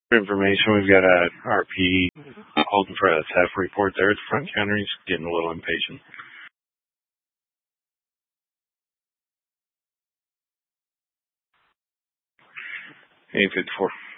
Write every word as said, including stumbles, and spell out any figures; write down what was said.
Information, we've got a R P holding for a theft report there at the front counter. He's getting a little impatient. eight fifty-four.